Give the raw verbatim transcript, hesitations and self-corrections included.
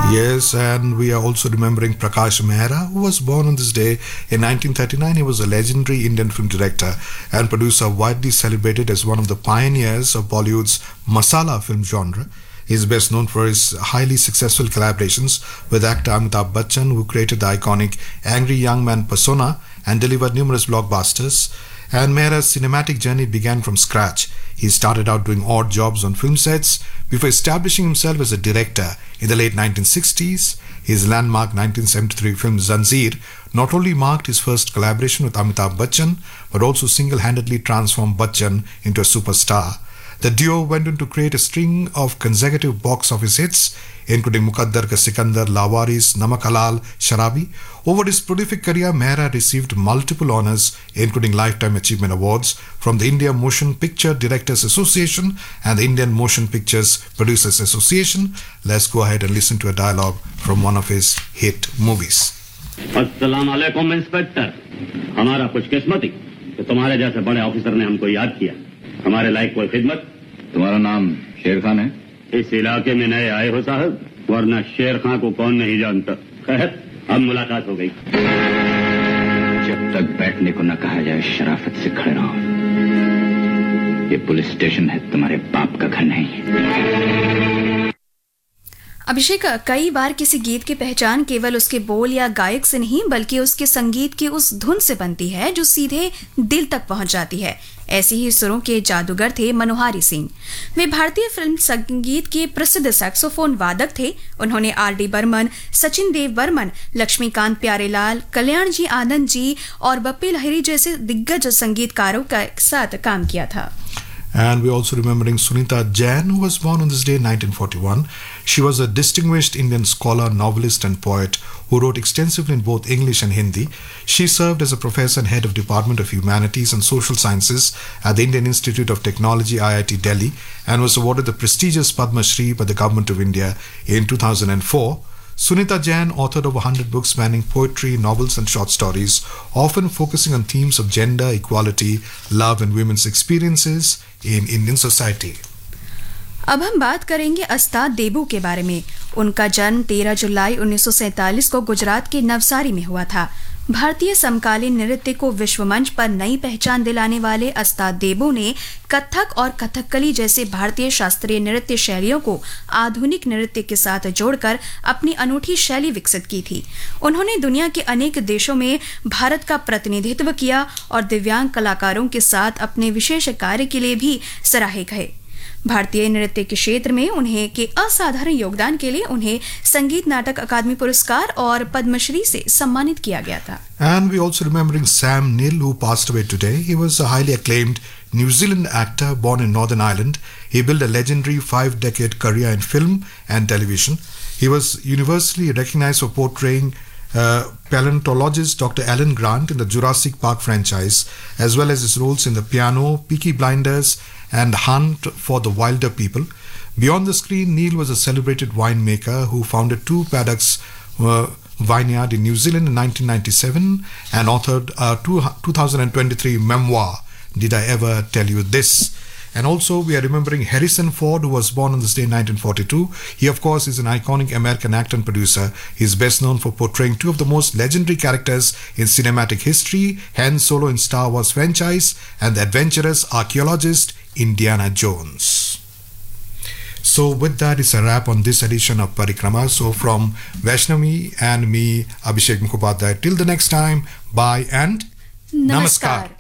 Yes, and we are also remembering Prakash Mehra, who was born on this day in nineteen thirty-nine. He was a legendary Indian film director and producer, widely celebrated as one of the pioneers of Bollywood's masala film genre. He is best known for his highly successful collaborations with actor Amitabh Bachchan, who created the iconic angry young man persona and delivered numerous blockbusters. And Mehra's cinematic journey began from scratch. He started out doing odd jobs on film sets before establishing himself as a director in the late nineteen sixties. His landmark nineteen seventy-three film Zanjeer not only marked his first collaboration with Amitabh Bachchan, but also single-handedly transformed Bachchan into a superstar. The duo went on to create a string of consecutive box office hits, including Muqaddar Ka Sikandar, Lawaris, Namak Halal, Sharabi. Over his prolific career, Mehra received multiple honors, including Lifetime Achievement Awards from the India Motion Picture Directors Association and the Indian Motion Pictures Producers Association. Let's go ahead and listen to a dialogue from one of his hit movies. अस्सलाम वालेकुम inspector, हमारा कुछ किस्मती कि तुम्हारे जैसे बड़े officer ने हमको याद किया. हमारे लायक कोई खिदमत. तुम्हारा नाम शेर खान है? इस इलाके में नए आए हो साहब, वरना शेर खान को कौन नहीं जानता. खैर, अब मुलाकात हो गई. जब तक बैठने को न कहा जाए शराफत से खड़े रहो. ये पुलिस स्टेशन है, तुम्हारे बाप का घर नहीं. अभिषेक, कई बार किसी गीत की पहचान केवल उसके बोल या गायक से नहीं बल्कि उसके संगीत की उस धुन से बनती है जो सीधे दिल तक पहुंच जाती है. ऐसे ही सुरों के जादूगर थे मनोहारी सिंह. वे भारतीय फिल्म संगीत के प्रसिद्ध सैक्सोफोन वादक थे. उन्होंने आर डी बर्मन, सचिन देव बर्मन, लक्ष्मीकांत प्यारेलाल, कल्याण जी आनंद जी और बप्पी लहिरी जैसे दिग्गज संगीतकारों के साथ काम किया था. And we're also remembering Sunita Jain, who was born on this day in nineteen forty-one. She was a distinguished Indian scholar, novelist and poet who wrote extensively in both English and Hindi. She served as a professor and head of Department of Humanities and Social Sciences at the Indian Institute of Technology, I I T Delhi, and was awarded the prestigious Padma Shri by the Government of India in two thousand four. Sunita Jain authored over one hundred books spanning poetry, novels and short stories, often focusing on themes of gender, equality, love and women's experiences in Indian society. अब हम बात करेंगे अस्ताद देबू के बारे में. उनका जन्म तेरह जुलाई उन्नीस सौ सैंतालीस को गुजरात के नवसारी में हुआ था. भारतीय समकालीन नृत्य को विश्व मंच पर नई पहचान दिलाने वाले अस्ताद देबू ने कथक और कथकली जैसे भारतीय शास्त्रीय नृत्य शैलियों को आधुनिक नृत्य के साथ जोड़कर अपनी अनूठी शैली विकसित की थी. उन्होंने दुनिया के अनेक देशों में भारत का प्रतिनिधित्व किया और दिव्यांग कलाकारों के साथ अपने विशेष कार्य के लिए भी सराहे गए. भारतीय नृत्य के क्षेत्र में उन्हें के असाधारण योगदान के लिए उन्हें संगीत नाटक अकादमी पुरस्कार और पद्मश्री से सम्मानित किया गया था. And we also remembering Sam Neill, who passed away today. He was a highly acclaimed New Zealand actor born in Northern Ireland. He built a legendary five-decade career in film and television. He was universally recognized for portraying uh, paleontologist Doctor Alan Grant in the Jurassic Park franchise, as well as his roles in The Piano, Peaky Blinders, and Hunt for the Wilder People. Beyond the screen, Neill was a celebrated winemaker who founded two paddocks uh, vineyard in New Zealand in nineteen ninety-seven and authored a two thousand twenty-three memoir, Did I Ever Tell You This? And also we are remembering Harrison Ford, who was born on this day in nineteen forty-two. He of course is an iconic American actor and producer. He is best known for portraying two of the most legendary characters in cinematic history, Han Solo in Star Wars franchise and the adventurous archaeologist Indiana Jones. So with that, it's a wrap on this edition of Parikrama. So from Vaishnavi and me, Abhishek Mukhopadhyay, till the next time, bye and Namaskar. Namaskar.